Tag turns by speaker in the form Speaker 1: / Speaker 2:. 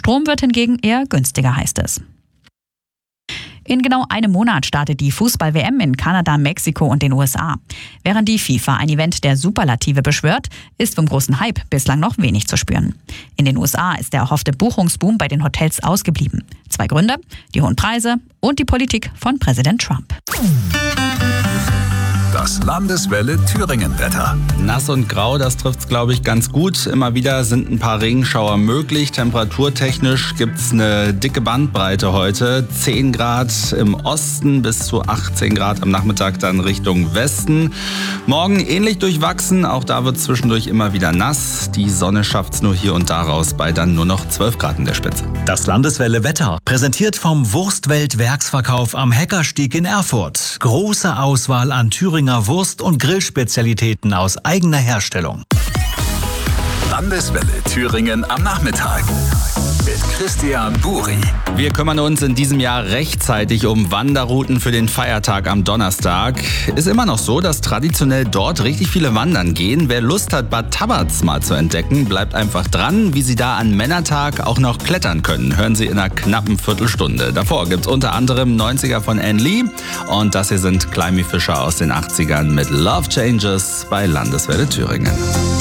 Speaker 1: Strom wird hingegen eher günstiger, heißt es. In genau einem Monat startet die Fußball-WM in Kanada, Mexiko und den USA. Während die FIFA ein Event der Superlative beschwört, ist vom großen Hype bislang noch wenig zu spüren. In den USA ist der erhoffte Buchungsboom bei den Hotels ausgeblieben. 2 Gründe: die hohen Preise und die Politik von Präsident Trump.
Speaker 2: Das Landeswelle Thüringen-Wetter.
Speaker 3: Nass und grau, das trifft's, glaube ich, ganz gut. Immer wieder sind ein paar Regenschauer möglich. Temperaturtechnisch gibt's eine dicke Bandbreite heute. 10 Grad im Osten bis zu 18 Grad am Nachmittag dann Richtung Westen. Morgen ähnlich durchwachsen, auch da wird's zwischendurch immer wieder nass. Die Sonne schafft's nur hier und da raus bei dann nur noch 12 Grad in der Spitze.
Speaker 2: Das Landeswelle Wetter, präsentiert vom Wurstwelt-Werksverkauf am Heckerstieg in Erfurt. Große Auswahl an Thüringer Wurst- und Grillspezialitäten aus eigener Herstellung. Landeswelle Thüringen am Nachmittag mit Christian Buri.
Speaker 3: Wir kümmern uns in diesem Jahr rechtzeitig um Wanderrouten für den Feiertag am Donnerstag. Ist immer noch so, dass traditionell dort richtig viele wandern gehen. Wer Lust hat, Bad Tabatz mal zu entdecken, bleibt einfach dran, wie Sie da an Männertag auch noch klettern können. Hören Sie in einer knappen Viertelstunde. Davor gibt's unter anderem 90er von Anne Lee und das hier sind Climby Fisher aus den 80ern mit Love Changes bei Landeswelle Thüringen.